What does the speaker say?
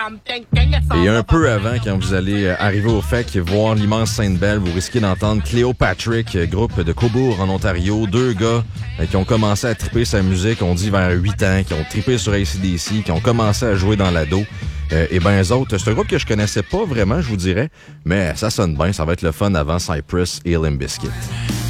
Et un peu avant, quand vous allez arriver au FEC, voir l'immense Sainte-Belle, vous risquez d'entendre Cléo Patrick, groupe de Cobourg en Ontario. Deux gars qui ont commencé à triper sa musique, on dit vers 8 ans, qui ont trippé sur AC/DC, qui ont commencé à jouer dans l'ado. Et ben eux autres, c'est un groupe que je connaissais pas vraiment, je vous dirais, mais ça sonne bien, ça va être le fun avant Cypress et Limp Bizkit.